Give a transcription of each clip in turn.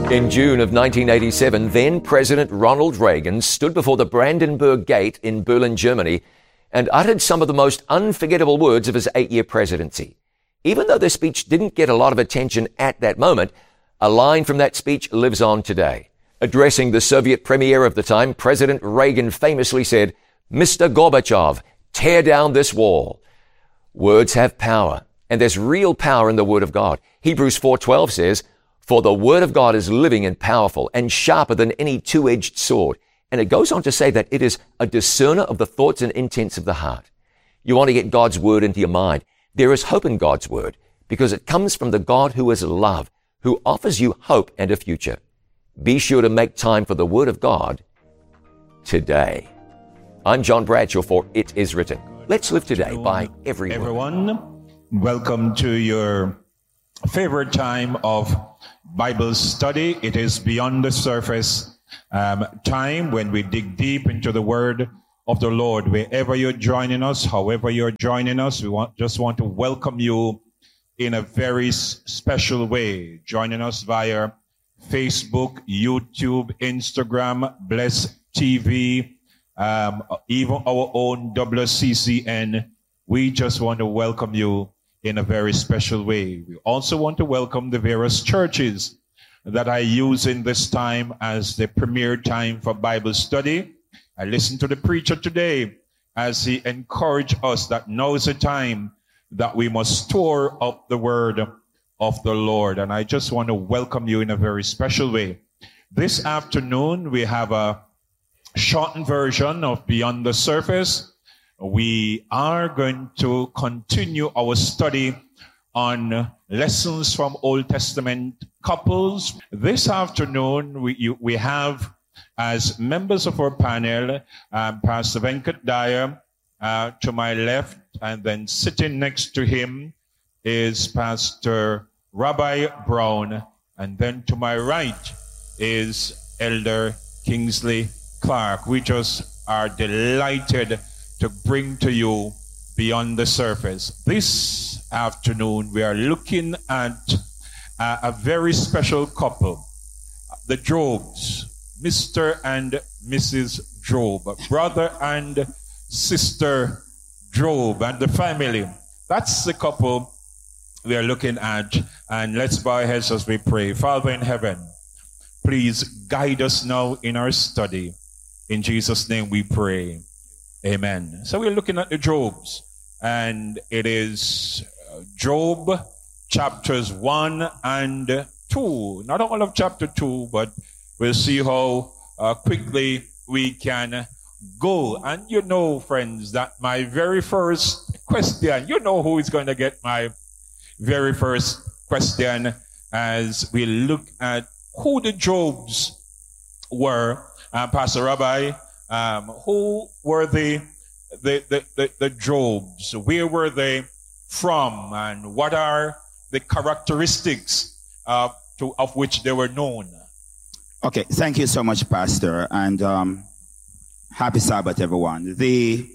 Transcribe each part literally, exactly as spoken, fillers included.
In June of nineteen eighty-seven, then President Ronald Reagan stood before the Brandenburg Gate in Berlin, Germany, and uttered some of the most unforgettable words of his eight-year presidency. Even though the speech didn't get a lot of attention at that moment, a line from that speech lives on today. Addressing the Soviet premier of the time, President Reagan famously said, "Mister Gorbachev, tear down this wall." Words have power, and there's real power in the Word of God. Hebrews four twelve says, "For the Word of God is living and powerful and sharper than any two-edged sword." And it goes on to say that it is a discerner of the thoughts and intents of the heart. You want to get God's Word into your mind. There is hope in God's Word because it comes from the God who is love, who offers you hope and a future. Be sure to make time for the Word of God today. I'm John Bradshaw for It Is Written. Let's live today by every word. Everyone, welcome to your favorite time of Bible study. It is Beyond the Surface um, time when we dig deep into the Word of the Lord. Wherever you're joining us, however you're joining us, we want just want to welcome you in a very s- special way. Joining us via Facebook, YouTube, Instagram, Bless T V, um, even our own W C C N. We just want to welcome you in a very special way. We also want to welcome the various churches that are using this time as the premier time for Bible study. I listened to the preacher today as he encouraged us that now is the time that we must store up the word of the Lord. And I just want to welcome you in a very special way. This afternoon, we have a shortened version of Beyond the Surface. We are going to continue our study on lessons from Old Testament couples. This afternoon, we, you, we have as members of our panel, um, Pastor Venkat Dyer uh, to my left, and then sitting next to him is Pastor Rabbi Brown, and then to my right is Elder Kingsley Clark. We just are delighted to bring to you Beyond the Surface. This afternoon, we are looking at uh, a very special couple, the Jobs, Mister and Missus Job, brother and sister Job, and the family. That's the couple we are looking at. And let's bow our heads as we pray. Father in heaven, please guide us now in our study. In Jesus' name we pray. Amen. So we're looking at the Jobs, and it is Job chapters one and two. Not all of chapter two, but we'll see how uh, quickly we can go. And you know, friends, that my very first question, you know who is going to get my very first question as we look at who the Jobs were. Uh, Pastor Rabbi, um, who were the, the, the, the, the Jobs? Where were they from? And what are the characteristics uh, to, of which they were known? Okay, thank you so much, Pastor, and um, happy Sabbath, everyone. The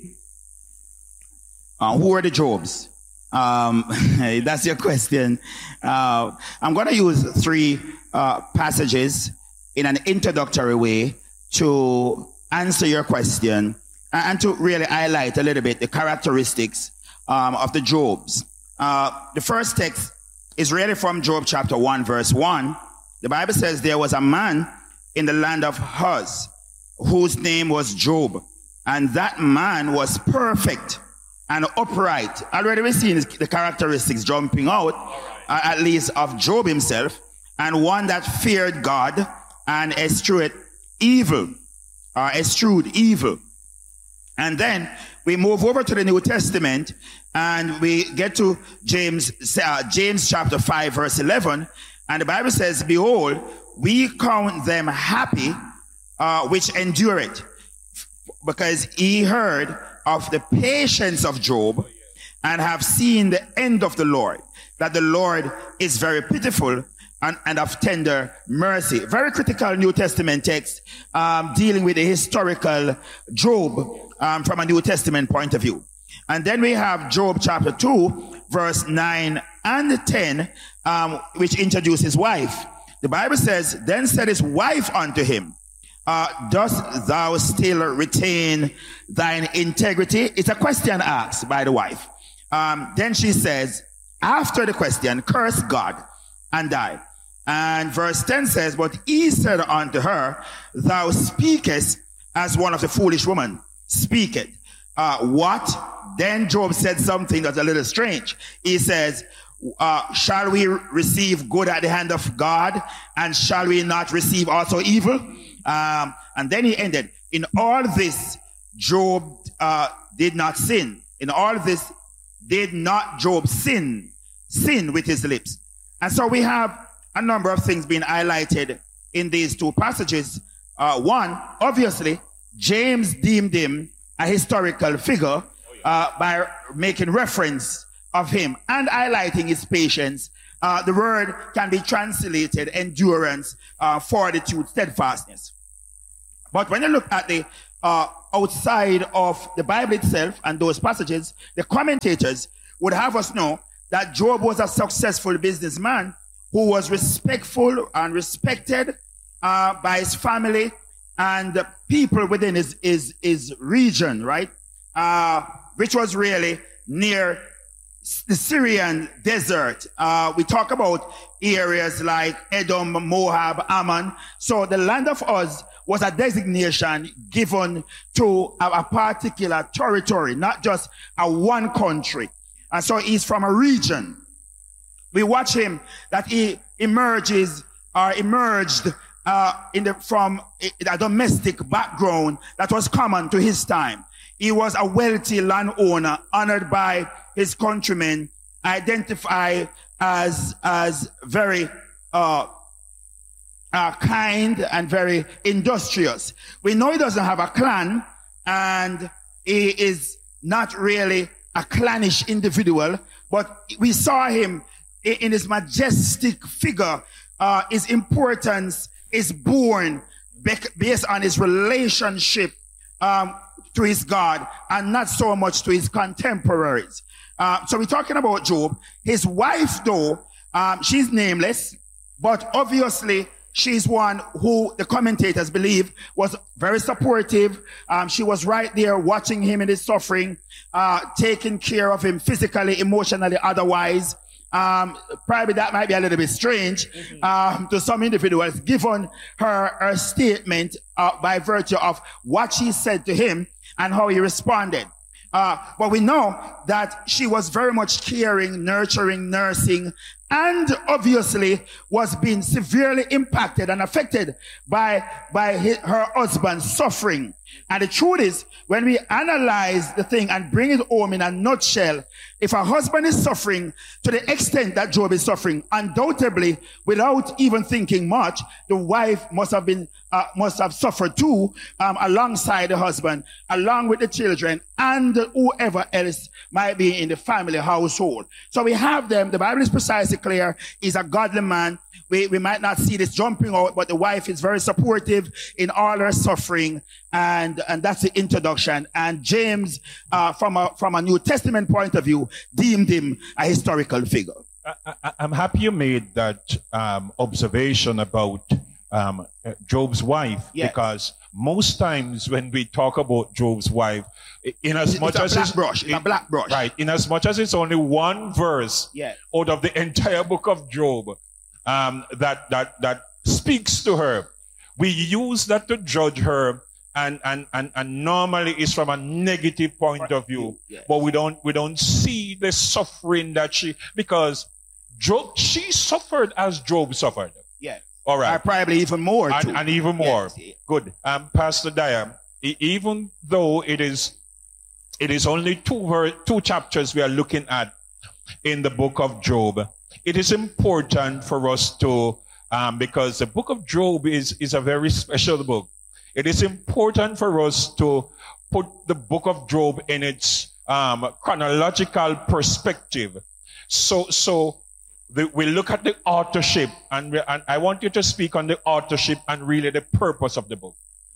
uh, who are the Jobs? Um, that's your question. Uh, I'm going to use three uh, passages in an introductory way to answer your question and to really highlight a little bit the characteristics um, of the Jobs. Uh, the first text is really from Job chapter one, verse one. The Bible says there was a man in the land of Uz whose name was Job, and that man was perfect and upright. Already we've seen the characteristics jumping out, uh, at least of Job himself, and one that feared God and eschewed evil, uh, eschewed evil. And then we move over to the New Testament, and we get to James, uh, James chapter five, verse eleven, and the Bible says, "Behold, we count them happy uh, which endure it, because he heard of the patience of Job and have seen the end of the Lord, that the Lord is very pitiful and, and of tender mercy." Very critical New Testament text um, dealing with the historical Job um, from a New Testament point of view. And then we have Job chapter two, verse nine and ten, um, which introduces his wife. The Bible says, then said his wife unto him, uh, dost thou still retain thine integrity? It's a question asked by the wife. Um, then she says, after the question, curse God and die. And verse ten says, but he said unto her, thou speakest as one of the foolish women. Speak it. Uh, what? Then Job said something that's a little strange. He says, uh, shall we receive good at the hand of God, and shall we not receive also evil? Um, and then he ended, in all this, Job uh, did not sin. In all this, did not Job sin, sin with his lips. And so we have a number of things being highlighted in these two passages. Uh, one, obviously, James deemed him a historical figure uh, by making reference of him and highlighting his patience. Uh, the word can be translated endurance, uh, fortitude, steadfastness. But when you look at the uh, outside of the Bible itself and those passages, the commentators would have us know that Job was a successful businessman who was respectful and respected uh, by his family and the people within his, his, his region, right? Uh, which was really near the Syrian desert. Uh, we talk about areas like Edom, Moab, Ammon. So the land of Uz was a designation given to a, a particular territory, not just a one country. And so he's from a region. We watch him that he emerges or emerged uh, in the, from a, a domestic background that was common to his time. He was a wealthy landowner, honored by his countrymen, identified as as very uh, uh, kind and very industrious. We know he doesn't have a clan, and he is not really a clannish individual, but we saw him in his majestic figure. Uh, his importance is born based on his relationship um, to his God and not so much to his contemporaries. Uh, so we're talking about Job. His wife, though, um, she's nameless, but obviously she's one who the commentators believe was very supportive. Um, she was right there watching him in his suffering, uh, taking care of him physically, emotionally, otherwise. Um, probably that might be a little bit strange um, to some individuals, given her, her statement uh, by virtue of what she said to him and how he responded. Uh, but we know that she was very much caring, nurturing, nursing, and obviously was being severely impacted and affected by, by his, her husband's suffering. And the truth is, when we analyze the thing and bring it home in a nutshell, if a husband is suffering to the extent that Job is suffering, undoubtedly, without even thinking much, the wife must have been, uh, must have suffered too, um, alongside the husband, along with the children, and whoever else might be in the family household. So we have them. The Bible is precisely clear. He's a godly man. We, we might not see this jumping out, but the wife is very supportive in all her suffering. And, and that's the introduction. And James, uh, from a, from a New Testament point of view, deemed him a historical figure. I, I, I'm happy you made that, um, observation about, um, Job's wife, yes. Because most times when we talk about Job's wife, in as much as it's brush, it's a black brush. Right. In as much as it's only one verse yes. out of the entire book of Job, Um, that, that, that speaks to her. We use that to judge her, and, and, and, and normally it's from a negative point of view, yes. But we don't, we don't see the suffering that she, because Job, she suffered as Job suffered. Yeah. All right. Uh, probably even more. And, and even more. Yes. Good. Um, Pastor Dyer, even though it is, it is only two, ver- two chapters we are looking at in the book of Job, it is important for us to, um, because the book of Job is, is a very special book. It is important for us to put the book of Job in its, um, chronological perspective. So, so the, we look at the authorship, and, we, and I want you to speak on the authorship and really the purpose of the book.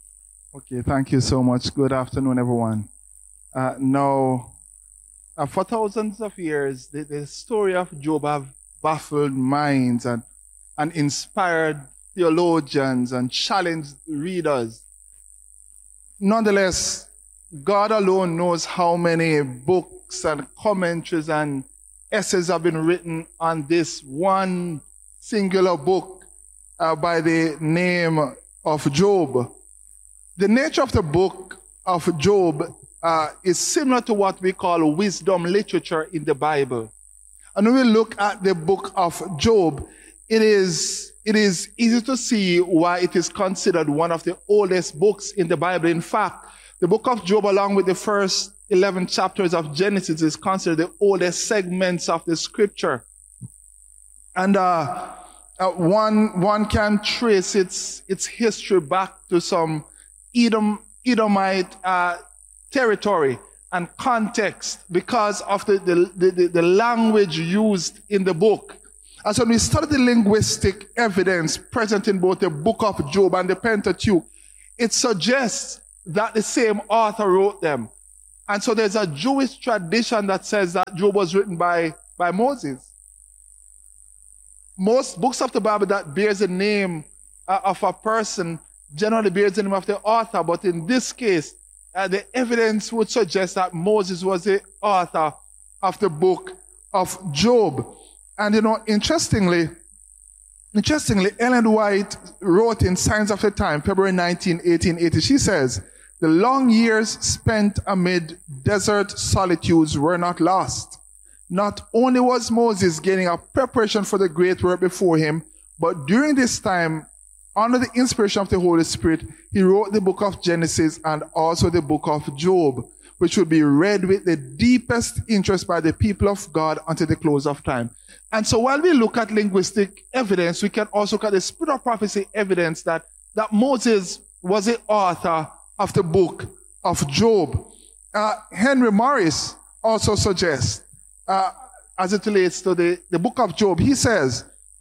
Okay, thank you so much. Good afternoon, everyone. Uh, now, uh, for thousands of years, the, the story of Job have baffled minds and and inspired theologians and challenged readers. Nonetheless, God alone knows how many books and commentaries and essays have been written on this one singular book uh, by the name of Job. The nature of the book of Job uh, is similar to what we call wisdom literature in the Bible. And when we look at the book of Job, it is, it is easy to see why it is considered one of the oldest books in the Bible. In fact, the book of Job, along with the first eleven chapters of Genesis, is considered the oldest segments of the scripture. And uh, uh, one one can trace its its history back to some Edom, Edomite uh, territory and context because of the, the, the, the language used in the book. And so when we study the linguistic evidence present in both the book of Job and the Pentateuch, it suggests that the same author wrote them. And so there's a Jewish tradition that says that Job was written by, by Moses. Most books of the Bible that bears the name uh, of a person generally bears the name of the author, but in this case, uh, the evidence would suggest that Moses was the author of the book of Job. And you know, interestingly, interestingly, Ellen White wrote in Signs of the Time, February nineteenth, eighteen eighty, she says, "The long years spent amid desert solitudes were not lost. Not only was Moses gaining a preparation for the great work before him, but during this time, under the inspiration of the Holy Spirit, he wrote the book of Genesis and also the book of Job, which would be read with the deepest interest by the people of God until the close of time." And so while we look at linguistic evidence, we can also look at the spirit of prophecy evidence that, that Moses was the author of the book of Job. Uh, Henry Morris also suggests, uh, as it relates to the, the book of Job, he says,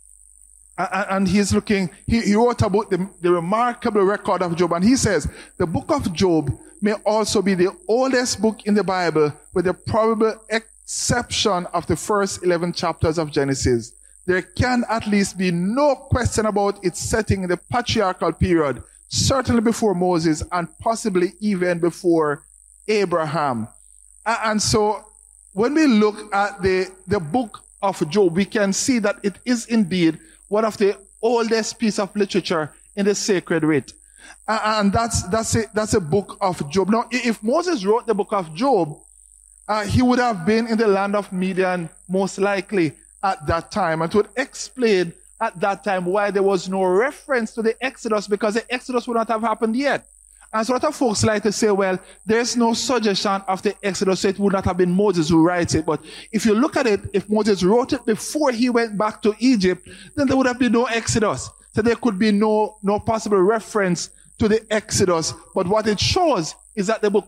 uh, and he's looking, he, he wrote about the, the remarkable record of Job, and he says, the book of Job may also be the oldest book in the Bible, with the probable exception of the first eleven chapters of Genesis. There can at least be no question about its setting in the patriarchal period, certainly before Moses and possibly even before Abraham. And so when we look at the, the book of Job, we can see that it is indeed one of the oldest pieces of literature in the sacred writ. And that's, that's a, that's a book of Job. Now, if Moses wrote the book of Job, uh, he would have been in the land of Midian most likely at that time. And it would explain at that time why there was no reference to the Exodus, because the Exodus would not have happened yet. And so a lot of folks like to say, well, there's no suggestion of the Exodus, so it would not have been Moses who writes it. But if you look at it, if Moses wrote it before he went back to Egypt, then there would have been no Exodus. So there could be no, no possible reference to the Exodus. But what it shows is that the book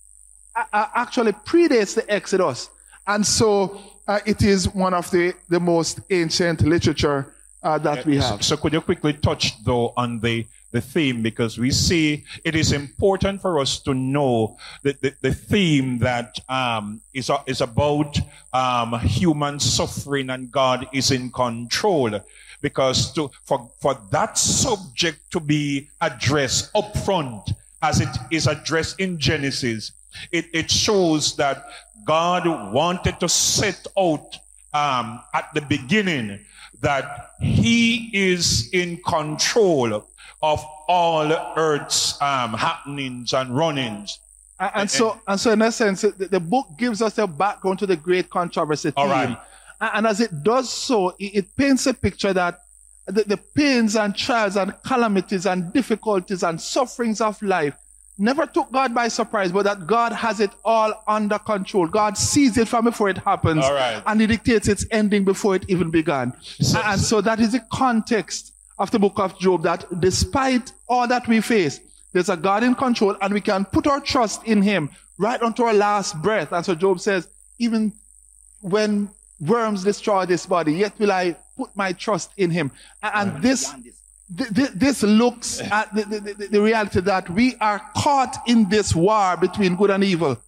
actually predates the Exodus. And so uh, it is one of the, the most ancient literature uh, that we have. So could you quickly touch, though, on the, the theme? Because we see it is important for us to know that the, the theme that um, is, uh, is about um, human suffering and God is in control. Because to, for, for that subject to be addressed up front, as it is addressed in Genesis, it, it shows that God wanted to set out um, at the beginning that he is in control of all earth's um, happenings and runnings. And, and, and so, and so in essence, the, the book gives us a background to the great controversy theme. All right. And as it does so, it, it paints a picture that the, the pains and trials and calamities and difficulties and sufferings of life never took God by surprise, but that God has it all under control. God sees it from before it happens, all right, and he dictates its ending before it even began. So, and so that is the context of the book of Job, that despite all that we face, there's a God in control, and we can put our trust in him right unto our last breath. And so Job says, even when worms destroy this body, yet will I put my trust in him. And, and this, th- this looks at the, the, the reality that we are caught in this war between good and evil.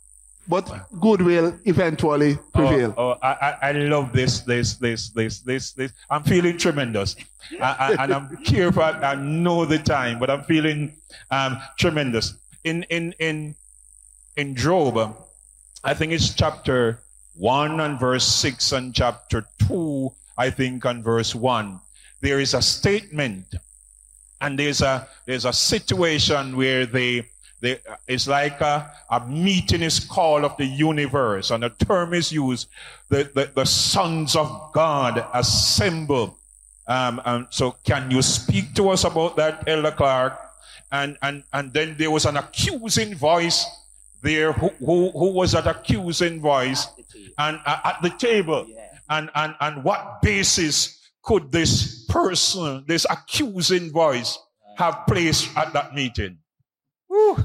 but good will eventually prevail. Oh, oh I, I love this, this, this, this, this, this. I'm feeling tremendous. I, I, and I'm careful, I know the time, but I'm feeling um, tremendous. In, in, in, in Job, I think it's chapter one and verse six and chapter two, I think, and verse one. There is a statement and there's a, there's a situation where they, they it's like a, a meeting is called of the universe, and a term is used, the, the, the sons of God assemble. Um, and so can you speak to us about that, Elder Clark? And, and, and then there was an accusing voice there. Who, who, who was that accusing voice? And uh, at the table. Yeah. And, and, and what basis could this person, this accusing voice, have placed at that meeting? Woo.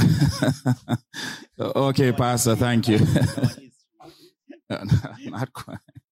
Okay, Pastor, thank you. Not quite.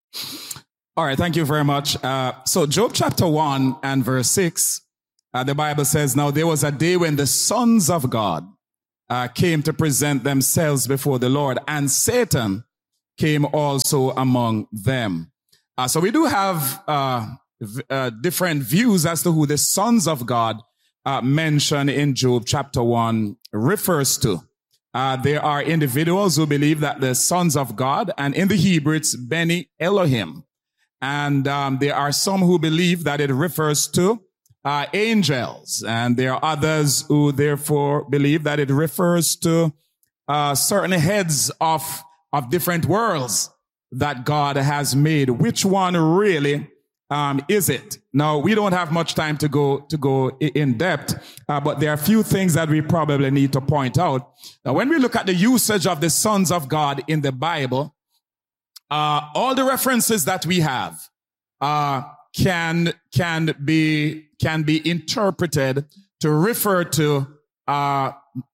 All right, thank you very much. Uh, so Job chapter one and verse six, uh, the Bible says, now there was a day when the sons of God uh, came to present themselves before the Lord, and Satan came also among them. Uh, so we do have uh, v- uh, different views as to who the sons of God uh, mentioned in Job chapter one refers to. Uh, there are individuals who believe that the sons of God, and in the Hebrew it's Beni Elohim. And um, there are some who believe that it refers to uh, angels. And there are others who therefore believe that it refers to uh, certain heads of, of different worlds that God has made. Which one really um, is it? Now, we don't have much time to go to go in depth, uh, but there are a few things that we probably need to point out. Now, when we look at the usage of the sons of God in the Bible, Uh, all the references that we have uh, can can be can be interpreted to refer to uh,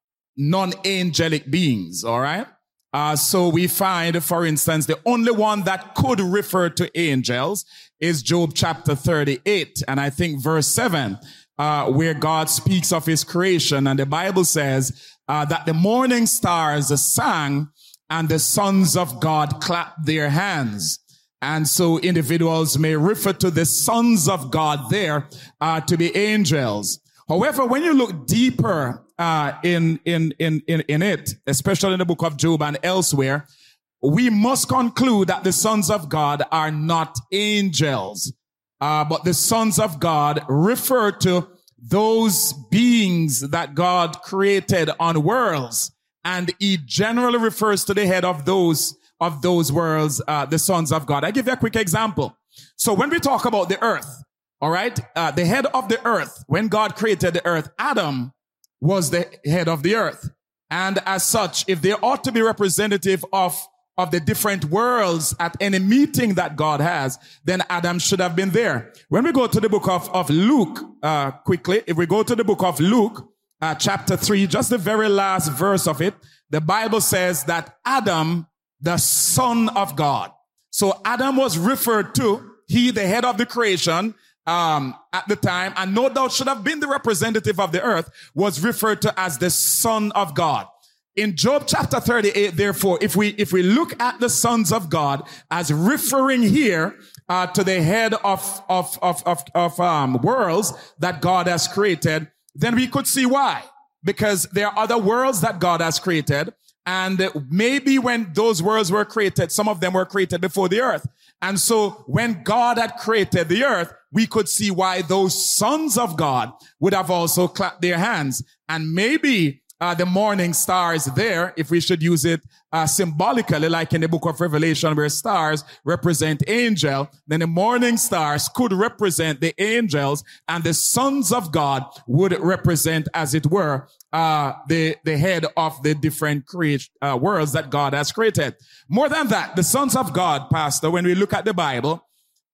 non-angelic beings. All right. Uh, so we find, for instance, the only one that could refer to angels is Job chapter thirty-eight, and I think verse seven, uh, where God speaks of His creation, and the Bible says uh, that the morning stars sang, and the sons of God clapped their hands. And so individuals may refer to the sons of God there uh, to be angels. However, when you look deeper uh, in, in, in, in, in it, especially in the book of Job and elsewhere, we must conclude that the sons of God are not angels. Uh, but the sons of God refer to those beings that God created on worlds. And He generally refers to the head of those, of those worlds, uh, the sons of God. I give you a quick example. So when we talk about the earth, all right, uh, the head of the earth, when God created the earth, Adam was the head of the earth. And as such, if they ought to be representative of, of the different worlds at any meeting that God has, then Adam should have been there. When we go to the book of, of Luke, uh, quickly, if we go to the book of Luke, Uh, chapter three, just the very last verse of it, the Bible says that Adam, the son of God. So Adam was referred to, he, the head of the creation, um, at the time, and no doubt should have been the representative of the earth, was referred to as the son of God. In Job chapter thirty-eight, therefore, if we, if we look at the sons of God as referring here, uh, to the head of, of, of, of, of, um, worlds that God has created, then we could see why. Because there are other worlds that God has created. And maybe when those worlds were created, some of them were created before the earth. And so when God had created the earth, we could see why those sons of God would have also clapped their hands. And maybe uh, the morning stars there, if we should use it uh, symbolically, like in the book of Revelation, where stars represent angel, then the morning stars could represent the angels, and the sons of God would represent, as it were, uh, the, the head of the different create, uh, worlds that God has created. More than that, the sons of God, Pastor, when we look at the Bible,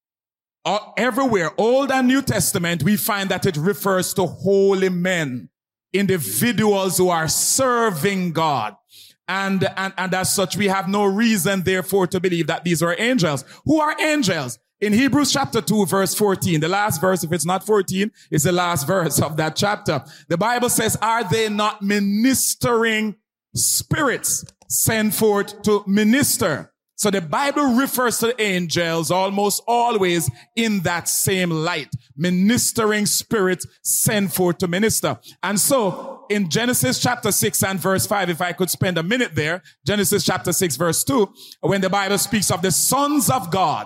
uh, everywhere, Old and New Testament, we find that it refers to holy men, individuals who are serving God. And, and, and as such, we have no reason, therefore, to believe that these are angels. Who are angels? In Hebrews chapter two, verse fourteen, the last verse, if it's not fourteen, it's the last verse of that chapter. The Bible says, are they not ministering spirits sent forth to minister. So the Bible refers to angels almost always in that same light. Ministering spirits sent forth to minister. And so in Genesis chapter six and verse five, if I could spend a minute there, Genesis chapter six verse two, when the Bible speaks of the sons of God,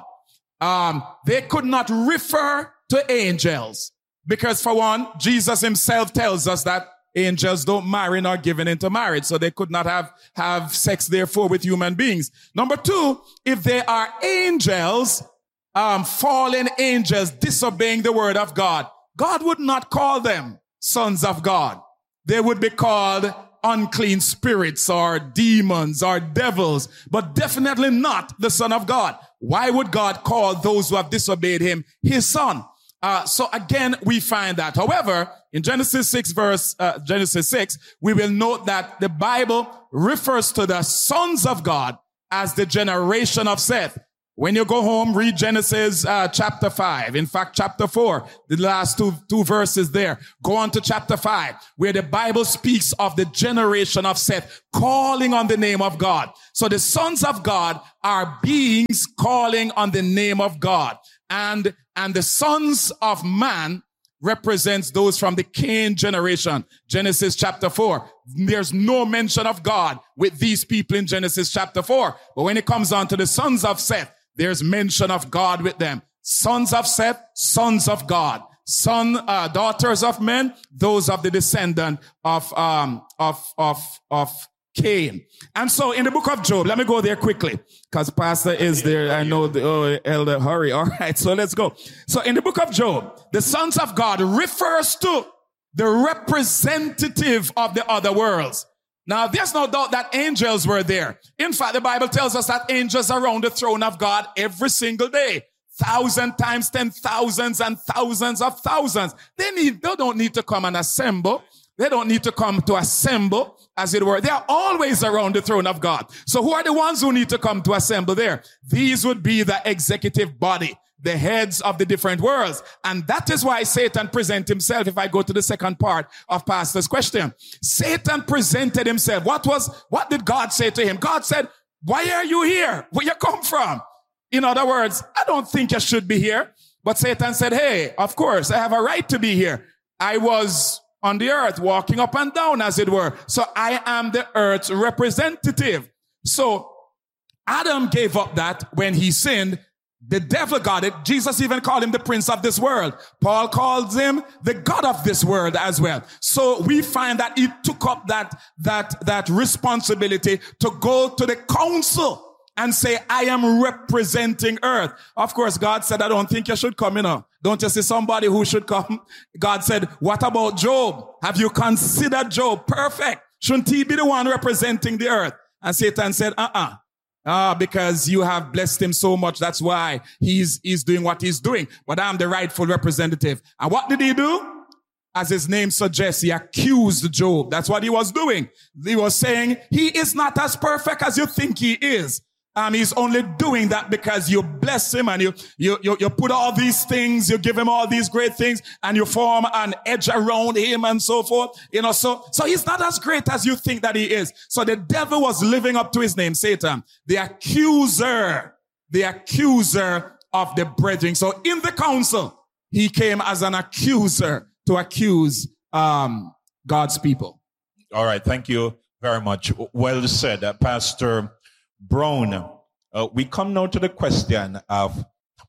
um, they could not refer to angels. Because for one, Jesus himself tells us that angels don't marry nor given into marriage, so they could not have, have sex, therefore, with human beings. Number two, if they are angels, um, fallen angels disobeying the word of God, God would not call them sons of God. They would be called unclean spirits or demons or devils, but definitely not the Son of God. Why would God call those who have disobeyed him his son? Uh, so again, we find that. However, in Genesis six verse, uh, Genesis six, we will note that the Bible refers to the sons of God as the generation of Seth. When you go home, read Genesis, uh, chapter five. In fact, chapter four, the last two, two verses there. Go on to chapter five, where the Bible speaks of the generation of Seth calling on the name of God. So the sons of God are beings calling on the name of God. And, and the sons of man represents those from the Cain generation. Genesis chapter four. There's no mention of God with these people in Genesis chapter four. But when it comes on to the sons of Seth, there's mention of God with them. Sons of Seth, sons of God. Son, uh, daughters of men, those of the descendant of, um, of, of, of Cain. And so in the book of Job, let me go there quickly, because Pastor is there. I know the oh, elder, hurry. All right, so let's go. So in the book of Job, the sons of God refers to the representative of the other worlds. Now, there's no doubt that angels were there. In fact, the Bible tells us that angels are around the throne of God every single day. Thousand times ten thousands and thousands of thousands. They need, they don't need to come and assemble. They don't need to come to assemble, as it were. They are always around the throne of God. So who are the ones who need to come to assemble there? These would be the executive body, the heads of the different worlds. And that is why Satan presented himself. If I go to the second part of Pastor's question, Satan presented himself. What was, what did God say to him? God said, why are you here? Where you come from? In other words, I don't think you should be here. But Satan said, hey, of course, I have a right to be here. I was on the earth, walking up and down, as it were. So I am the earth's representative. So Adam gave up that when he sinned. The devil got it. Jesus even called him the prince of this world. Paul calls him the God of this world as well. So we find that he took up that, that, that responsibility to go to the council and say, I am representing earth. Of course, God said, I don't think you should come, you know. Don't you see somebody who should come? God said, what about Job? Have you considered Job? Perfect. Shouldn't he be the one representing the earth? And Satan said, uh-uh. Ah, because you have blessed him so much. That's why he's, he's doing what he's doing. But I'm the rightful representative. And what did he do? As his name suggests, he accused Job. That's what he was doing. He was saying, he is not as perfect as you think he is. Um, he's only doing that because you bless him and you, you, you, you put all these things, you give him all these great things and you form an edge around him and so forth. You know, so, so he's not as great as you think that he is. So the devil was living up to his name, Satan, the accuser, the accuser of the brethren. So in the council, he came as an accuser to accuse, um, God's people. All right. Thank you very much. Well said, uh, Pastor Brown. Uh, we come now to the question of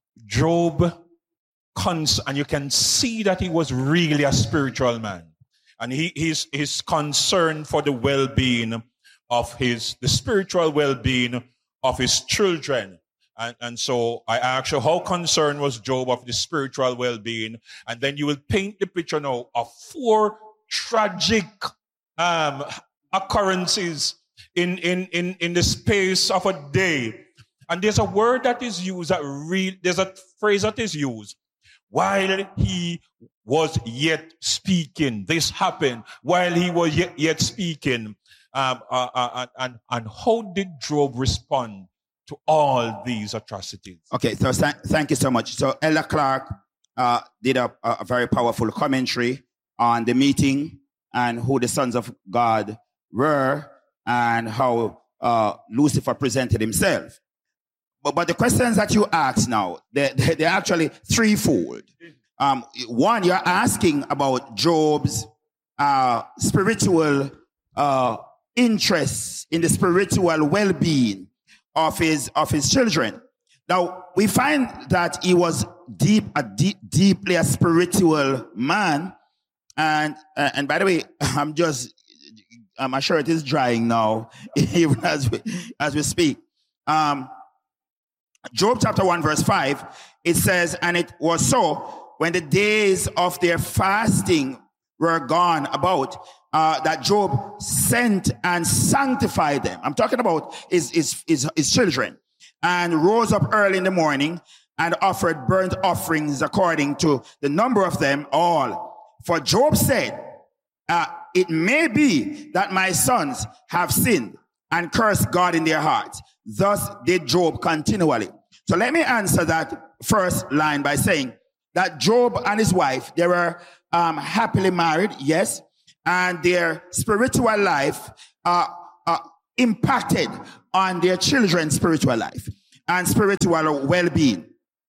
Job, cons- and you can see that he was really a spiritual man. And he, he's, he's concerned for the well-being of his, the spiritual well-being of his children. And, and so I ask you, how concerned was Job of the spiritual well-being? And then you will paint the picture now of four tragic um, occurrences in, in, in, in the space of a day. And there's a word that is used, that real, there's a phrase that is used. While he was yet speaking, this happened. While he was yet, yet speaking. Um, uh, uh, and, and how did Job respond to all these atrocities? Okay, so th- thank you so much. So Elder Clark uh, did a, a very powerful commentary on the meeting and who the sons of God were, and how uh, Lucifer presented himself. But, but the questions that you ask now, they're, they're actually threefold. Um, one, you're asking about Job's uh, spiritual uh, interests in the spiritual well-being of his of his children. Now, we find that he was deep, a deep, deeply a spiritual man. And uh, and by the way, I'm just, uh, my shirt is drying now, even as we, as we speak. Um, Job chapter one, verse five, it says, and it was so when the days of their fasting were gone about, uh, that Job sent and sanctified them. I'm talking about his, his, his, his children. And rose up early in the morning and offered burnt offerings according to the number of them all. For Job said, uh, it may be that my sons have sinned and cursed God in their hearts. Thus did Job continually. So let me answer that first line by saying that Job and his wife, they were um, happily married, yes, and their spiritual life uh, uh, impacted on their children's spiritual life and spiritual well-being.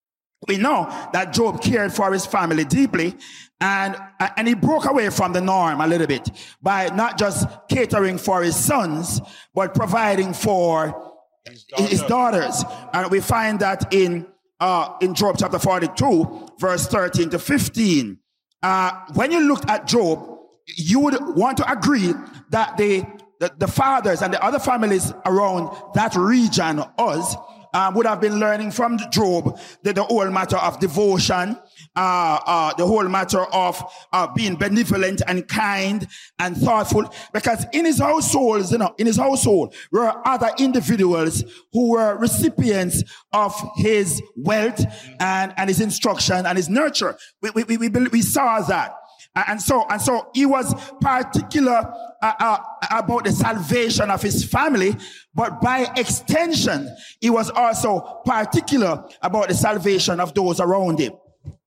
We know that Job cared for his family deeply, and, and he broke away from the norm a little bit by not just catering for his sons, but providing for his daughters. His daughters. And we find that in uh, in Job chapter forty-two, verse thirteen to fifteen. Uh, when you look at Job, you would want to agree that the, the, the fathers and the other families around that region, us, Uh, would have been learning from Job the, the whole matter of devotion, uh, uh, the whole matter of uh, being benevolent and kind and thoughtful. Because in his households, you know, in his household were other individuals who were recipients of his wealth and, and his instruction and his nurture. We, we, we, we saw that. And so, and so he was particular uh, uh, about the salvation of his family, but by extension, he was also particular about the salvation of those around him.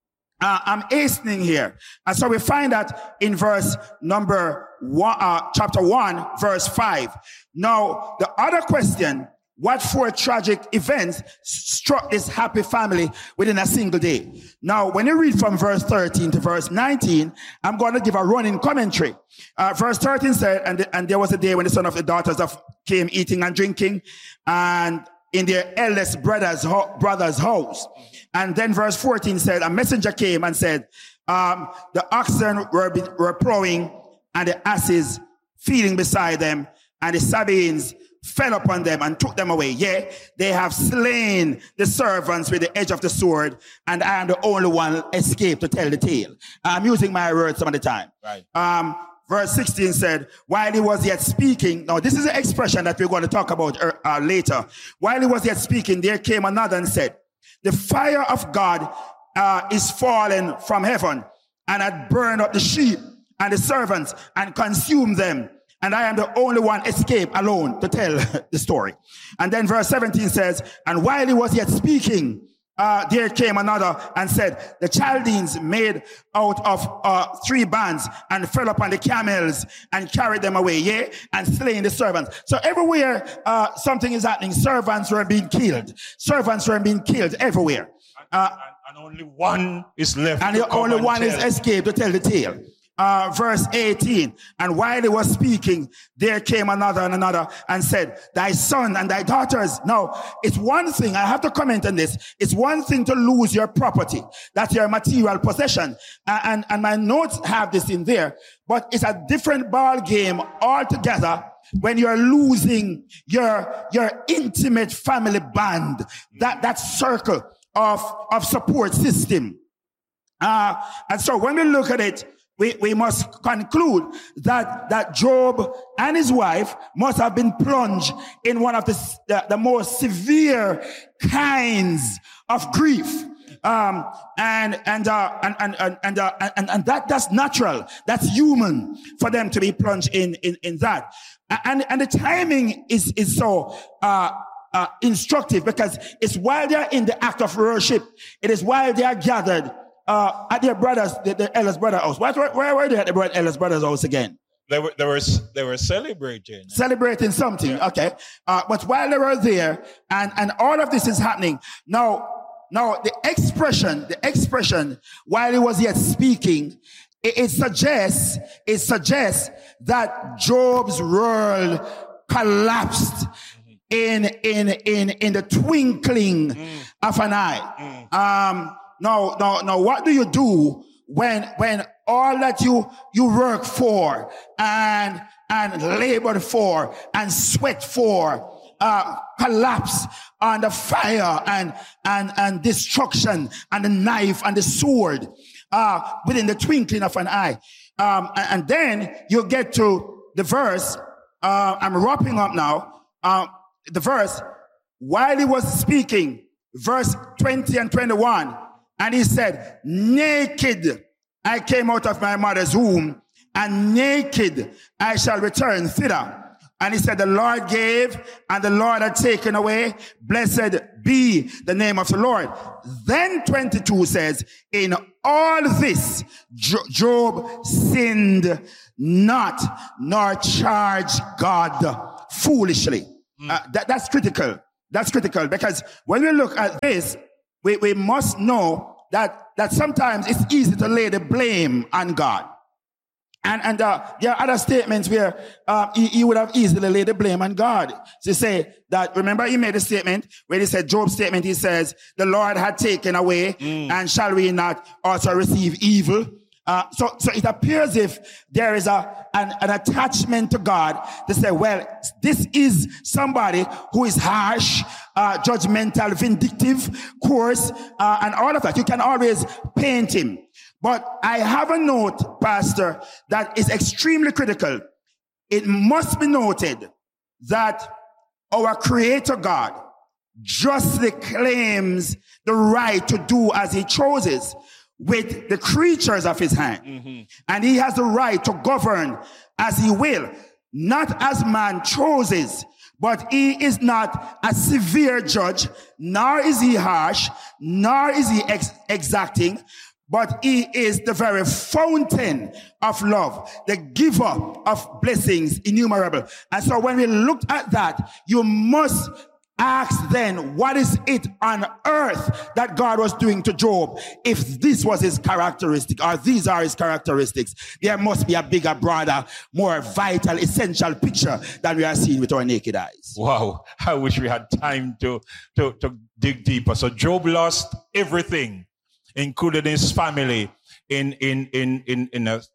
Uh, I'm hastening here. And so we find that in verse number one, uh, chapter one, verse five. Now, the other question, what four tragic events struck this happy family within a single day? Now, when you read from verse thirteen to verse nineteen, I'm going to give a running commentary. Uh, verse thirteen said, and, the, and there was a day when the son of the daughters of came eating and drinking, and in their eldest brother's, ho- brother's house. And then verse fourteen said, a messenger came and said, um, the oxen were, be, were plowing, and the asses feeding beside them, and the Sabaeans fell upon them and took them away. Yeah, they have slain the servants with the edge of the sword, and I am the only one escaped to tell the tale. I'm using my words some of the time. Right. Um, verse sixteen said, while he was yet speaking, now this is an expression that we're going to talk about uh, later. While he was yet speaking, there came another and said, the fire of God uh, is fallen from heaven and had burned up the sheep and the servants and consumed them. And I am the only one escaped alone to tell the story. And then verse seventeen says, and while he was yet speaking, uh, there came another and said, the Chaldeans made out of uh, three bands and fell upon the camels and carried them away, yeah, and slain the servants. So everywhere uh, something is happening, servants were being killed. Servants were being killed everywhere. Uh, and, and only one is left. And the only one tell. is escaped to tell the tale. Uh, verse eighteen, and while he was speaking, there came another and another and said, thy son and thy daughters. Now, it's one thing, I have to comment on this, it's one thing to lose your property, that's your material possession, uh, and, and my notes have this in there, but it's a different ball game altogether when you're losing your, your intimate family band, that, that circle of, of support system. Uh, and so when we look at it, We, we must conclude that, that Job and his wife must have been plunged in one of the, the, the most severe kinds of grief. Um, and, and, uh, and, and, and, and, uh, and, and that, that's natural. That's human for them to be plunged in, in, in that. And, and the timing is, is so, uh, uh, instructive because it's while they're in the act of worship. It is while they are gathered Uh, at their brother's, the, the eldest brother's house. Where, where, where were they at the eldest brother's house again? They were, they were, they were celebrating. Celebrating something, yeah. Okay. Uh, but while they were there, and, and all of this is happening, now, now the expression, the expression, while he was yet speaking, it, it suggests, it suggests that Job's world collapsed in, in, in, in the twinkling mm. of an eye. Mm. Um, now, now, now, what do you do when, when all that you, you work for and, and labored for and sweat for, uh, collapse under fire and, and, and destruction and the knife and the sword, uh, within the twinkling of an eye. Um, and, and then you get to the verse, uh, I'm wrapping up now, uh, the verse, while he was speaking, verse twenty and twenty-one, and he said, naked I came out of my mother's womb, and naked I shall return thither. And he said, the Lord gave, and the Lord had taken away. Blessed be the name of the Lord. Then twenty-two says, in all this, Job sinned not, nor charged God foolishly. Mm. Uh, that, that's critical. That's critical, because when we look at this, we, we must know that, that sometimes it's easy to lay the blame on God. And, and uh, there are other statements where uh, he, he would have easily laid the blame on God. To say that, remember he made a statement where he said, Job's statement, he says, the Lord had taken away, mm. and shall we not also receive evil? Uh, so, so it appears if there is a, an, an attachment to God to say, well, this is somebody who is harsh, uh, judgmental, vindictive, coarse, uh, and all of that. You can always paint him. But I have a note, Pastor, that is extremely critical. It must be noted that our Creator God justly claims the right to do as he chooses with the creatures of his hand. Mm-hmm. And he has the right to govern as he will, not as man chooses. But he is not a severe judge, nor is he harsh, nor is he ex- exacting, but he is the very fountain of love, the giver of blessings innumerable. And so when we look at that, you must ask then, what is it on earth that God was doing to Job? If this was his characteristic, or these are his characteristics, there must be a bigger, broader, more vital, essential picture than we are seeing with our naked eyes. Wow. I wish we had time to, to, to dig deeper. So Job lost everything, including his family, in, in, in, in, in a,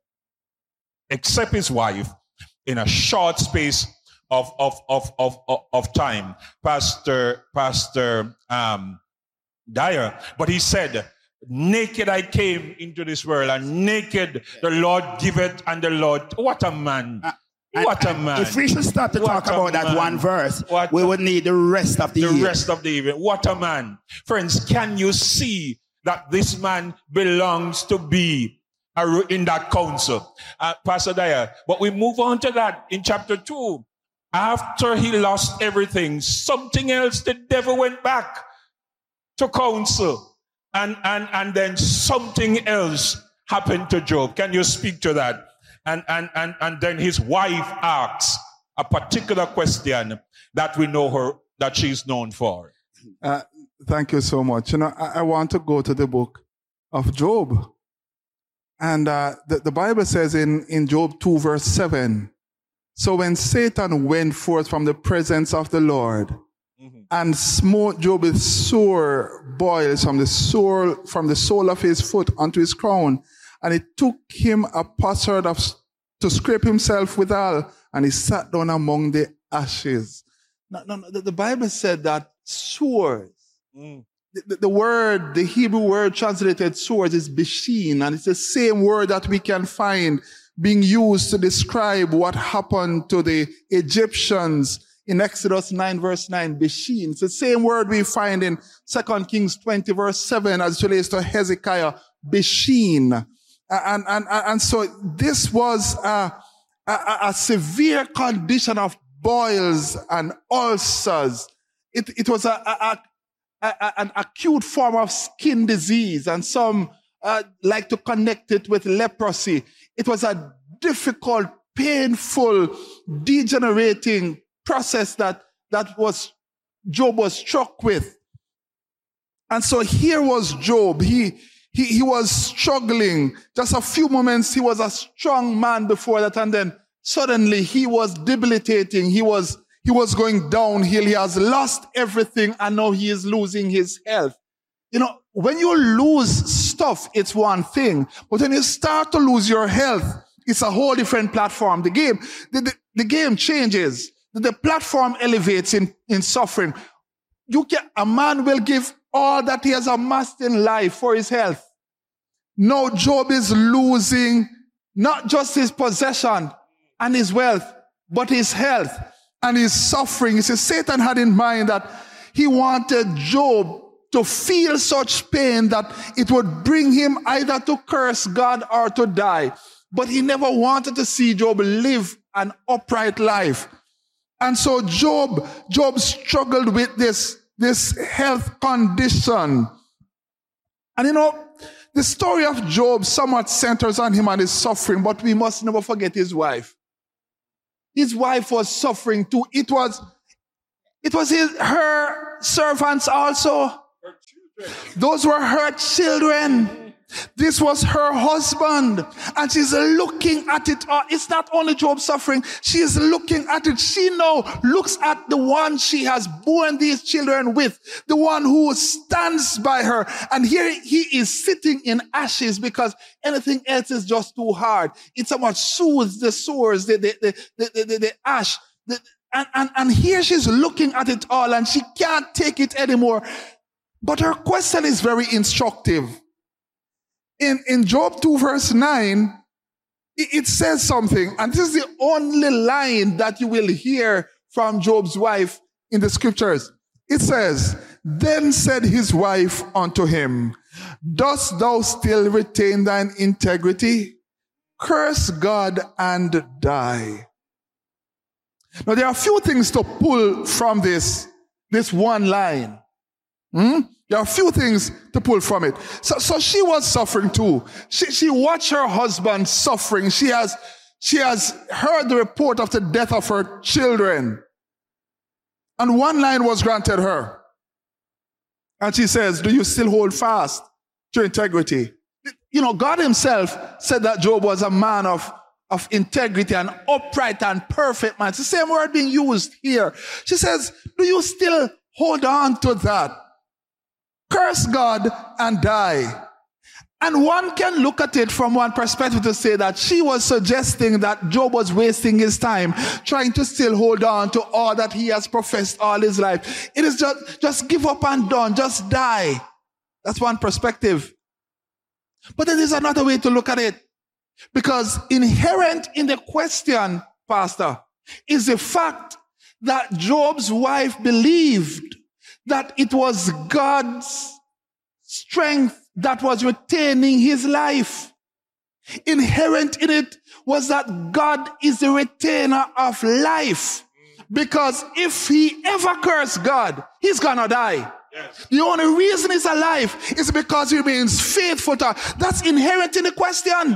except his wife, in a short space Of, of, of, of, of time, Pastor, Pastor, um, Dyer. But he said, naked I came into this world, and naked the Lord giveth, and the Lord, what a man. Uh, what and, a man. If we should start to what talk about man. That one verse, what we would need the rest of the, the year. rest of the evening. What a man. Friends, can you see that this man belongs to be in that council? Uh, Pastor Dyer. But we move on to that in chapter two. After he lost everything, something else, the devil went back to counsel. And, and, and then something else happened to Job. Can you speak to that? And, and, and, and then his wife asks a particular question that we know her, that she's known for. Uh, thank you so much. You know, I, I want to go to the book of Job. And uh, the, the Bible says in, in Job two verse seven, so when Satan went forth from the presence of the Lord, mm-hmm. and smote Job with sore boils from the sole, from the sole of his foot unto his crown, and it took him a potsherd of to scrape himself withal, and he sat down among the ashes. No, no, no, the, the Bible said that sores. Mm. The, the, the word, the Hebrew word translated sores is beshin, and it's the same word that we can find being used to describe what happened to the Egyptians in Exodus nine verse nine, Beshin. It's the same word we find in Second Kings twenty verse seven as it relates to Hezekiah, Beshin. And, and, and so this was a, a, a severe condition of boils and ulcers. It, it was a, a, a, a, an acute form of skin disease, and some uh, like to connect it with leprosy. It was a difficult painful, degenerating process that, that was Job was struck with. And so here was Job. He, he, he was struggling. Just a few moments, he was a strong man before that, and then suddenly he was debilitating. He was, he was going downhill. He has lost everything, and now he is losing his health. You know, when you lose stuff, it's one thing. But when you start to lose your health, it's a whole different platform. The game, the, the, the game changes. The, the platform elevates in, in suffering. You can, a man will give all that he has amassed in life for his health. No, Job is losing not just his possession and his wealth, but his health and his suffering. You see, Satan had in mind that he wanted Job to feel such pain that it would bring him either to curse God or to die. But he never wanted to see Job live an upright life. And so Job, Job struggled with this, this health condition. And you know, the story of Job somewhat centers on him and his suffering, but we must never forget his wife. His wife was suffering too. It was, it was his, her servants also. Those were her children. This was her husband. And she's looking at it. It's not only Job suffering. She is looking at it. She now looks at the one she has born these children with. The one who stands by her. And here he is sitting in ashes because anything else is just too hard. It somewhat soothes the sores, the, the, the, the, the, the ash. The, and, and, and here she's looking at it all and she can't take it anymore. But her question is very instructive. In, in Job two verse nine, it, it says something, and this is the only line that you will hear from Job's wife in the scriptures. It says, "Then said his wife unto him, Dost thou still retain thine integrity? Curse God and die." Now there are a few things to pull from this, this one line. Hmm? There are a few things to pull from it. So, so she was suffering too. She, she watched her husband suffering. She has, she has heard the report of the death of her children. And one line was granted her. And she says, "Do you still hold fast to integrity?" You know, God himself said that Job was a man of, of integrity, and upright and perfect man. It's the same word being used here. She says, "Do you still hold on to that? Curse God and die." And one can look at it from one perspective to say that she was suggesting that Job was wasting his time trying to still hold on to all that he has professed all his life. It is just, just give up and done, just die. That's one perspective. But then there's another way to look at it. Because inherent in the question, Pastor, is the fact that Job's wife believed that it was God's strength that was retaining his life. Inherent in it was that God is the retainer of life. Because if he ever cursed God, he's gonna die. Yes. The only reason he's alive is because he remains faithful to her. That's inherent in the question.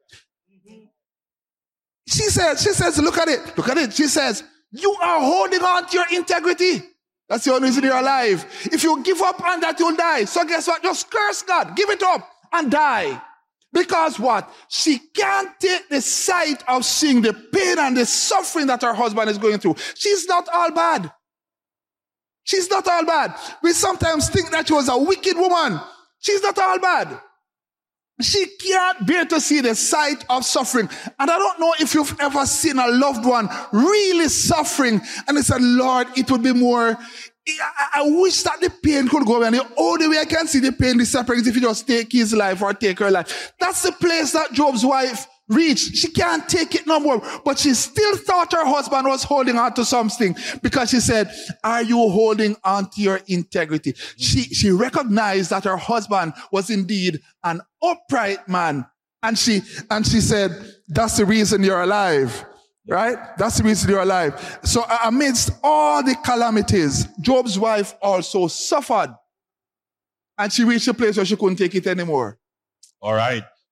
She says, she says, look at it, look at it. She says, you are holding on to your integrity. That's the only reason you're alive. If you give up on that, you'll die. So guess what? Just curse God. Give it up and die. Because what? She can't take the sight of seeing the pain and the suffering that her husband is going through. She's not all bad. She's not all bad. We sometimes think that she was a wicked woman. She's not all bad. She can't bear to see the sight of suffering. And I don't know if you've ever seen a loved one really suffering and they said, Lord, it would be more, I, I wish that the pain could go away. And the only way I can see the pain disappearing is if you just take his life or take her life. That's the place that Job's wife reached. She can't take it no more. But she still thought her husband was holding on to something because she said, are you holding on to your integrity? She, she recognized that her husband was indeed an upright man. And she, and she said, that's the reason you're alive, right? That's the reason you're alive. So amidst all the calamities, Job's wife also suffered. And she reached a place where she couldn't take it anymore. All right.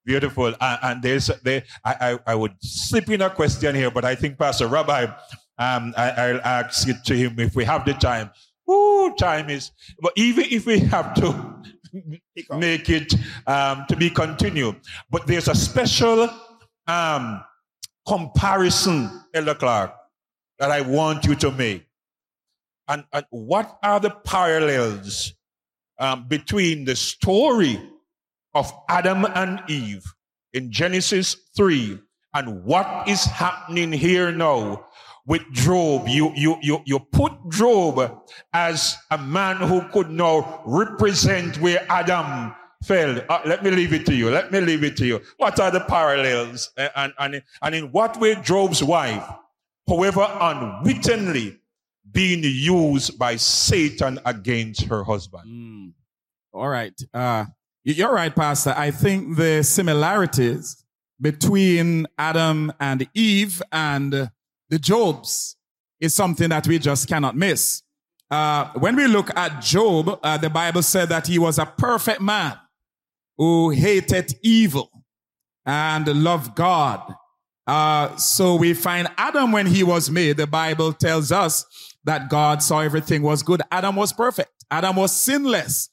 Beautiful. Uh, and there's, there, I, I, I would slip in a question here, but I think Pastor Rabbi, um, I, I'll ask it to him if we have the time. Ooh, time is, but even if we have to make it um, to be continued, but there's a special um, comparison, Elder Clark, that I want you to make. And, and what are the parallels um, between the story of Adam and Eve in Genesis three and what is happening here now with Job? You, you, you, you put Job as a man who could now represent where Adam fell. Uh, let me leave it to you. Let me leave it to you. What are the parallels? Uh, and, and, and in what way Job's wife, however unwittingly, being used by Satan against her husband? Mm. All right. Uh, you're right, Pastor. I think the similarities between Adam and Eve and the Jobs is something that we just cannot miss. Uh, when we look at Job, uh, the Bible said that he was a perfect man who hated evil and loved God. Uh, so we find Adam, when he was made, the Bible tells us that God saw everything was good. Adam was perfect. Adam was sinless.